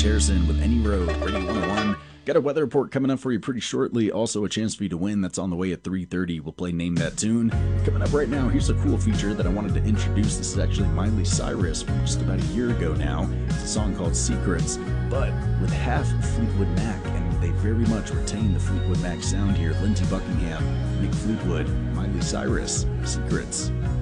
George Harrison with Any Road, Radio 101. Got a weather report coming up for you pretty shortly. Also, a chance for you to win. That's on the way at 3:30. We'll play Name That Tune. Coming up right now, here's a cool feature that I wanted to introduce. This is actually Miley Cyrus from just about a year ago now. It's a song called Secrets, but with half Fleetwood Mac, and they very much retain the Fleetwood Mac sound here. Lindsey Buckingham, Mick Fleetwood, Miley Cyrus, Secrets.